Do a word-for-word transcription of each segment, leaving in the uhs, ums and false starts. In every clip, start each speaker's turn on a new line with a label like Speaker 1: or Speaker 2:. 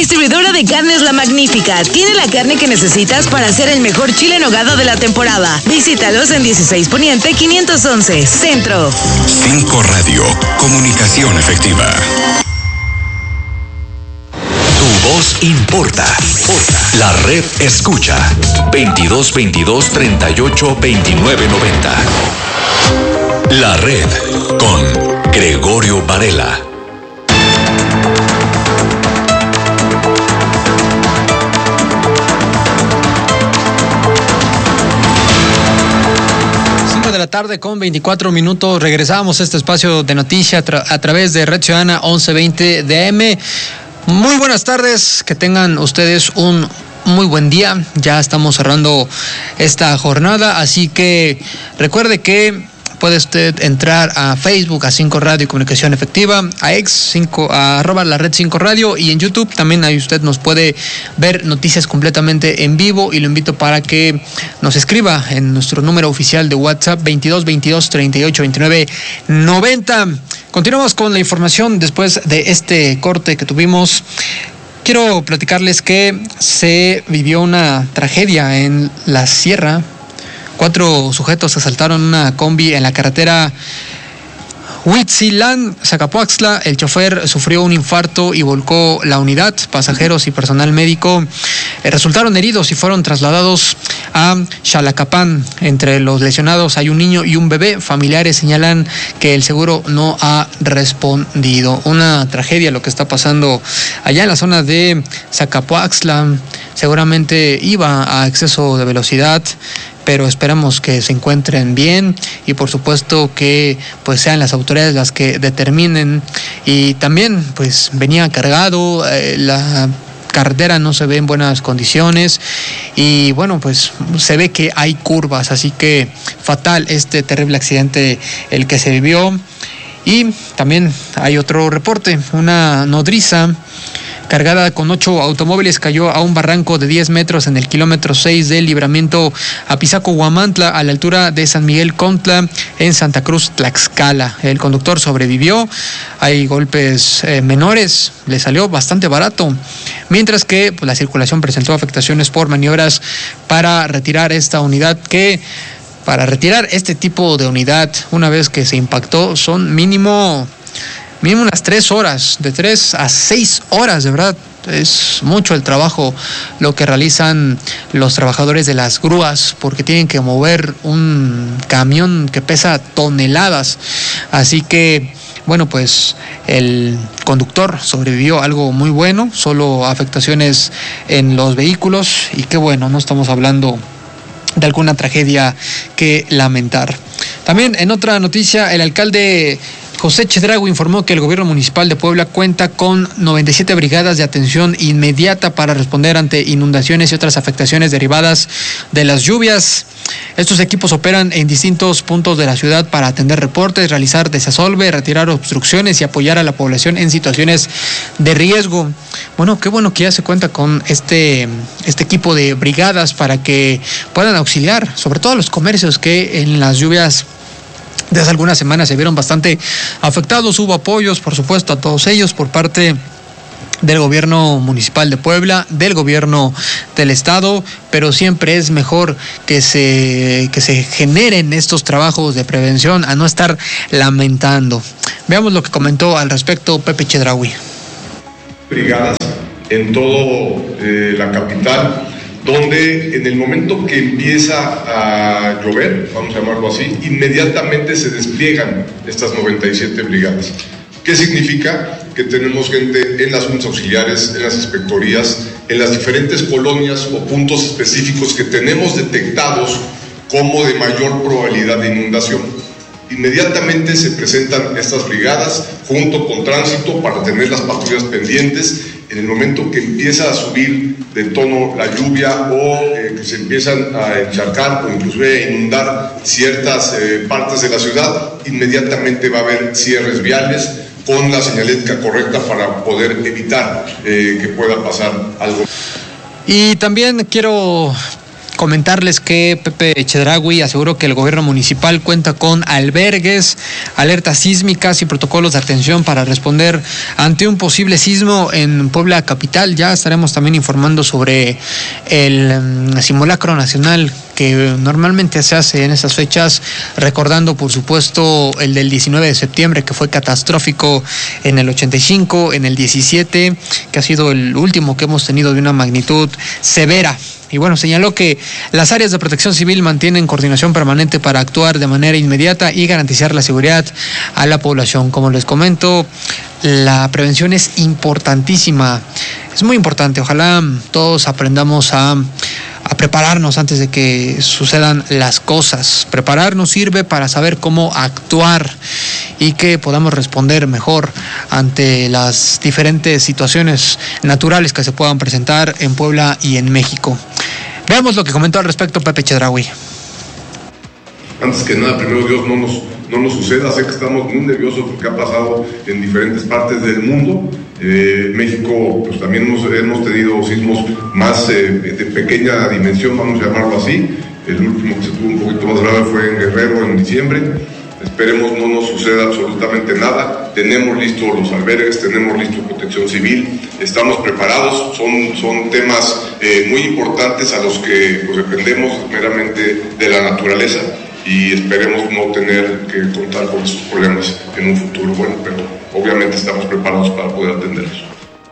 Speaker 1: Distribuidora de carnes La Magnífica. Tiene la carne que necesitas para hacer el mejor chile en nogada de la temporada. Visítalos en dieciséis Poniente quinientos once, Centro.
Speaker 2: cinco Radio. Comunicación efectiva.
Speaker 3: Tu voz importa. Importa. La red escucha. veintidós veintidós treinta y ocho veintinueve noventa. La red con Gregorio Varela.
Speaker 4: La tarde con veinticuatro minutos, regresamos a este espacio de noticia tra- a través de Red Ciudadana once veinte D M. Muy buenas tardes, que tengan ustedes un muy buen día. Ya estamos cerrando esta jornada, así que recuerde que puede usted entrar a Facebook, a cinco Radio y Comunicación Efectiva, a X, cinco, a arroba la red cinco Radio, y en YouTube también ahí usted nos puede ver noticias completamente en vivo, y lo invito para que nos escriba en nuestro número oficial de WhatsApp veintidós veintidós treinta y ocho veintinueve noventa. Continuamos con la información después de este corte que tuvimos. Quiero platicarles que se vivió una tragedia en la Sierra. Cuatro sujetos asaltaron una combi en la carretera Huitzilán, Zacapoaxtla. El chofer sufrió un infarto y volcó la unidad. Pasajeros y personal médico eh, resultaron heridos y fueron trasladados a Xalacapán. Entre los lesionados hay un niño y un bebé. Familiares señalan que el seguro no ha respondido. Una tragedia lo que está pasando allá en la zona de Zacapoaxtla. Seguramente iba a exceso de velocidad, pero esperamos que se encuentren bien, y por supuesto que pues sean las autoridades las que determinen. Y también pues venía cargado, eh, la carretera no se ve en buenas condiciones, y bueno, pues se ve que hay curvas, así que fatal este terrible accidente el que se vivió. Y también hay otro reporte: una nodriza cargada con ocho automóviles cayó a un barranco de diez metros en el kilómetro seis del libramiento Apizaco-Huamantla, a la altura de San Miguel Contla, en Santa Cruz, Tlaxcala. El conductor sobrevivió. Hay golpes eh, menores, le salió bastante barato, mientras que pues, la circulación presentó afectaciones por maniobras para retirar esta unidad que... Para retirar este tipo de unidad, una vez que se impactó, son mínimo... Mínimo unas tres horas, de tres a seis horas, de verdad. Es mucho el trabajo lo que realizan los trabajadores de las grúas, porque tienen que mover un camión que pesa toneladas. Así que, bueno, pues el conductor sobrevivió, algo muy bueno, solo afectaciones en los vehículos, y qué bueno, no estamos hablando de alguna tragedia que lamentar. También en otra noticia, el alcalde José Chedraui informó que el gobierno municipal de Puebla cuenta con noventa y siete brigadas de atención inmediata para responder ante inundaciones y otras afectaciones derivadas de las lluvias. Estos equipos operan en distintos puntos de la ciudad para atender reportes, realizar desasolve, retirar obstrucciones y apoyar a la población en situaciones de riesgo. Bueno, qué bueno que ya se cuenta con este, este equipo de brigadas para que puedan auxiliar, sobre todo a los comercios que en las lluvias de hace algunas semanas se vieron bastante afectados. Hubo apoyos, por supuesto, a todos ellos por parte del gobierno municipal de Puebla, del gobierno del estado, pero siempre es mejor que se, que se generen estos trabajos de prevención a no estar lamentando. Veamos lo que comentó al respecto Pepe Chedraui.
Speaker 5: Brigadas en todo eh, la capital, donde en el momento que empieza a llover, vamos a llamarlo así, inmediatamente se despliegan estas noventa y siete brigadas. ¿Qué significa? Que tenemos gente en las juntas auxiliares, en las inspectorías, en las diferentes colonias o puntos específicos que tenemos detectados como de mayor probabilidad de inundación. Inmediatamente se presentan estas brigadas junto con tránsito para tener las patrullas pendientes. En el momento que empieza a subir de tono la lluvia o eh, que se empiezan a encharcar o inclusive a inundar ciertas eh, partes de la ciudad, inmediatamente va a haber cierres viales con la señalética correcta para poder evitar eh, que pueda pasar algo.
Speaker 4: Y también quiero comentarles que Pepe Chedraui aseguró que el gobierno municipal cuenta con albergues, alertas sísmicas y protocolos de atención para responder ante un posible sismo en Puebla capital. Ya estaremos también informando sobre el um, simulacro nacional que normalmente se hace en esas fechas, recordando por supuesto el del diecinueve de septiembre, que fue catastrófico en el ochenta y cinco, en el diecisiete, que ha sido el último que hemos tenido de una magnitud severa. Y bueno, señaló que las áreas de protección civil mantienen coordinación permanente para actuar de manera inmediata y garantizar la seguridad a la población. Como les comento, la prevención es importantísima, es muy importante. Ojalá todos aprendamos a a prepararnos antes de que sucedan las cosas. Prepararnos sirve para saber cómo actuar y que podamos responder mejor ante las diferentes situaciones naturales que se puedan presentar en Puebla y en México. Veamos lo que comentó al respecto Pepe Chedraui.
Speaker 5: Antes que nada, primero Dios, no nos, no nos suceda. Sé que estamos muy nerviosos porque ha pasado en diferentes partes del mundo. Eh, México, pues también hemos, hemos tenido sismos más eh, de pequeña dimensión, vamos a llamarlo así. El último que se tuvo un poquito más grave fue en Guerrero en diciembre. Esperemos no nos suceda absolutamente nada. Tenemos listos los albergues, tenemos listo protección civil, estamos preparados. Son, son temas eh, muy importantes a los que pues, dependemos meramente de la naturaleza y esperemos no tener que contar con esos problemas en un futuro. Bueno, pero obviamente estamos preparados para poder atenderlos.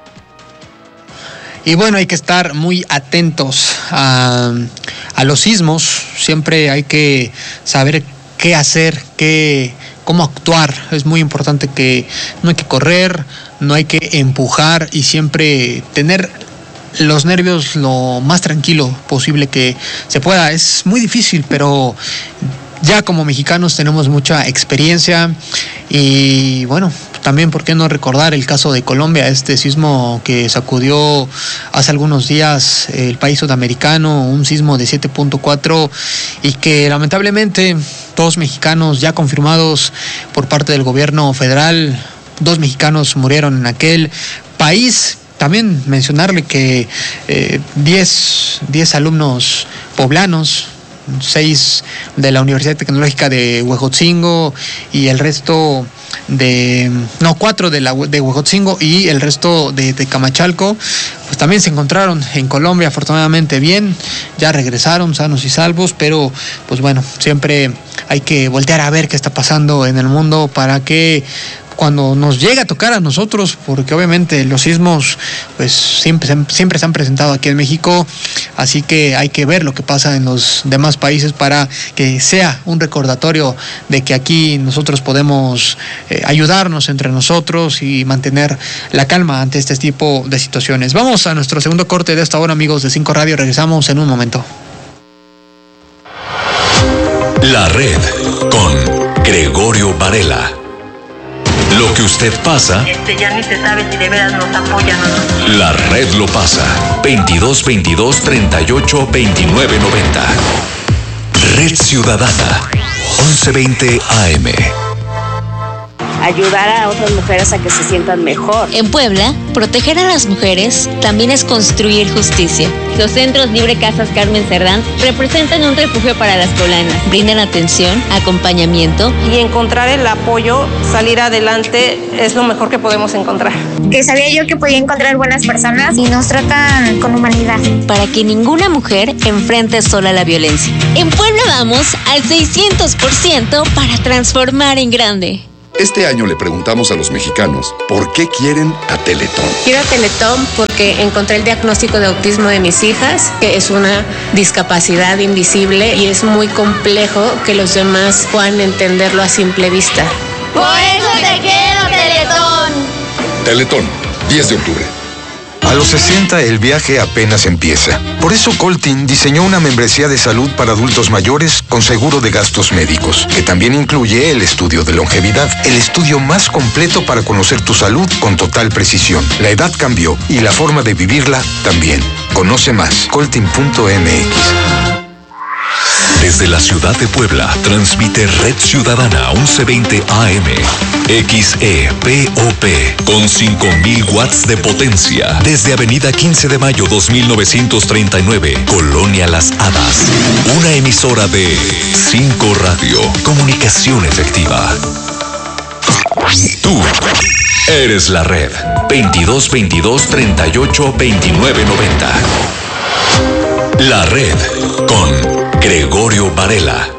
Speaker 4: Y bueno, hay que estar muy atentos a, a los sismos. Siempre hay que saber qué hacer, qué, cómo actuar. Es muy importante que no hay que correr, no hay que empujar y siempre tener los nervios lo más tranquilo posible que se pueda. Es muy difícil, pero ya como mexicanos tenemos mucha experiencia y bueno, también por qué no recordar el caso de Colombia, este sismo que sacudió hace algunos días el país sudamericano, un sismo de siete punto cuatro y que lamentablemente dos mexicanos ya confirmados por parte del gobierno federal, dos mexicanos murieron en aquel país. También mencionarle que eh, diez, diez alumnos poblanos, seis de la Universidad Tecnológica de Huejotzingo y el resto de, no, cuatro de la de Huejotzingo y el resto de, de Camachalco, pues también se encontraron en Colombia afortunadamente bien, ya regresaron sanos y salvos, pero pues bueno, siempre hay que voltear a ver qué está pasando en el mundo para que cuando nos llega a tocar a nosotros, porque obviamente los sismos pues siempre, siempre se han presentado aquí en México, así que hay que ver lo que pasa en los demás países para que sea un recordatorio de que aquí nosotros podemos eh, ayudarnos entre nosotros y mantener la calma ante este tipo de situaciones. Vamos a nuestro segundo corte de esta hora, amigos de cinco Radio, regresamos en un momento.
Speaker 3: La Red con Gregorio Varela. Lo que usted pasa,
Speaker 6: este ya ni se sabe si de veras nos apoyan o no.
Speaker 3: La Red lo pasa. veintidós veintidós treinta y ocho veintinueve noventa. Red Ciudadana. once veinte A M.
Speaker 7: Ayudar a otras mujeres a que se sientan mejor.
Speaker 8: En Puebla, proteger a las mujeres también es construir justicia. Los centros Libre Casas Carmen Cerdán representan un refugio para las poblanas. Brindan atención, acompañamiento.
Speaker 9: Y encontrar el apoyo, salir adelante, es lo mejor que podemos encontrar.
Speaker 10: Que sabía yo que podía encontrar buenas personas y nos tratan con humanidad.
Speaker 8: Para que ninguna mujer enfrente sola la violencia. En Puebla vamos al seiscientos por ciento para transformar en grande.
Speaker 11: Este año le preguntamos a los mexicanos por qué quieren a Teletón.
Speaker 12: Quiero a Teletón porque encontré el diagnóstico de autismo de mis hijas, que es una discapacidad invisible y es muy complejo que los demás puedan entenderlo a simple vista.
Speaker 10: ¡Por eso te quiero, Teletón!
Speaker 11: Teletón, diez de octubre.
Speaker 13: A los sesenta el viaje apenas empieza. Por eso Coltin diseñó una membresía de salud para adultos mayores con seguro de gastos médicos, que también incluye el estudio de longevidad, el estudio más completo para conocer tu salud con total precisión. La edad cambió y la forma de vivirla también. Conoce más, coltin punto m x.
Speaker 3: Desde la ciudad de Puebla, transmite Red Ciudadana once veinte A M. X E P O P con cinco mil watts de potencia. Desde Avenida quince de mayo dos mil novecientos treinta y nueve, Colonia Las Hadas. Una emisora de cinco Radio. Comunicación efectiva. Tú eres la red. veintidós veintidós treinta y ocho veintinueve noventa. La red con Gregorio Varela.